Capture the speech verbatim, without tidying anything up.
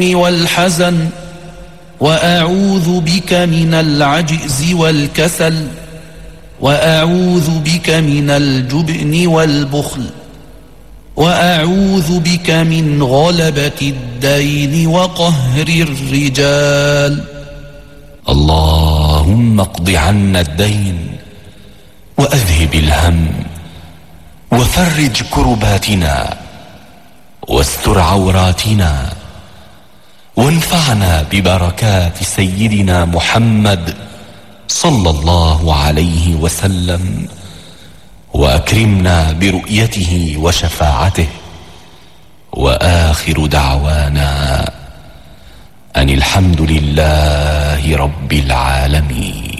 الهم والحزن، وأعوذ بك من العجز والكسل، وأعوذ بك من الجبن والبخل، وأعوذ بك من غلبة الدين وقهر الرجال. اللهم اقض عنا الدين وأذهب الهم وفرج كرباتنا واستر عوراتنا، وانفعنا ببركات سيدنا محمد صلى الله عليه وسلم، وأكرمنا برؤيته وشفاعته. وآخر دعوانا أن الحمد لله رب العالمين.